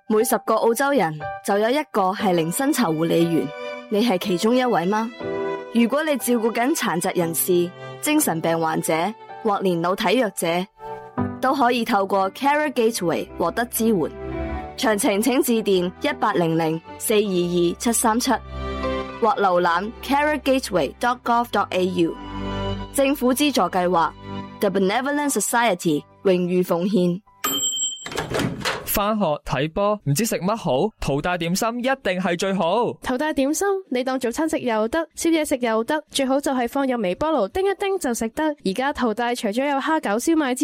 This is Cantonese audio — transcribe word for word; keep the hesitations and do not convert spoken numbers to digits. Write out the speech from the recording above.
每十個澳洲人就有一個係零薪酬護理員，你係其中一位嗎？如果你照顧緊殘疾人士、精神病患者或年老體弱者，都可以透過 Carer Gateway 獲得支援。詳情請致電一八零零四二二七三七或瀏覽 carer gateway dot gov dot a u。 政府資助計劃 The Benevolent Society 榮譽奉獻。 返學睇波唔知食乜好，淘大點心一定係最好。 淘大點心你當早餐食又得，宵夜食又得，最好就係放入微波爐叮一叮就食得。而家淘大除咗有蝦餃燒賣之